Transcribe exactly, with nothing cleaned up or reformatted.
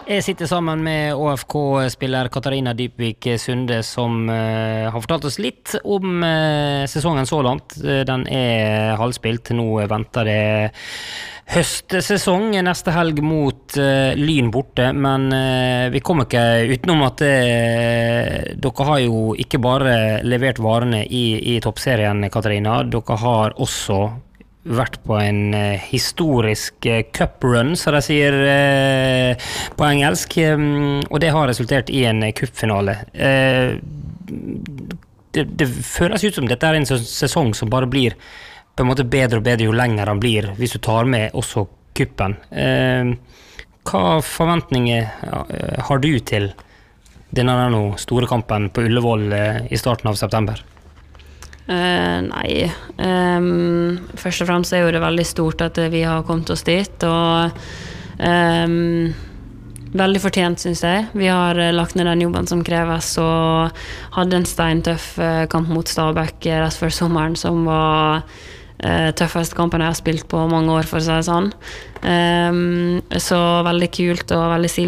Jeg sitter sammen med Å F K-spiller Katarina Dybvik Sunde, som uh, har fortalt oss litt om uh, sesongen så langt. Den er halvspilt. Nå venter det høstsesong neste helg mot uh, Lyn borte, men uh, vi kommer ikke utenom at uh, dere har jo ikke bare levert varene i, i toppserien, Katarina. Dere har også vært på en uh, historisk uh, cup-run, så de sier uh, på engelsk, um, og det har resultert i en uh, cupfinale. Uh, det, det føles ut som dette er en sesong som bare blir på en måte bedre og bedre jo lenger den blir, hvis du tar med også kuppen. Uh, hva forventninger uh, har du til denne store kampen på Ullevål uh, i starten av september? Uh, nei, um, først og fremst er jo det veldig stort at vi har kommet oss dit, og um, veldig fortjent, synes jeg. Vi har lagt ned den jobben som kreves, og hadde en steintøff uh, kamp mot Stabæk rett før sommeren, som var uh, tøffeste kampen jeg har spilt på mange år, for å si det sånn. Um, så veldig kult og veldig stilig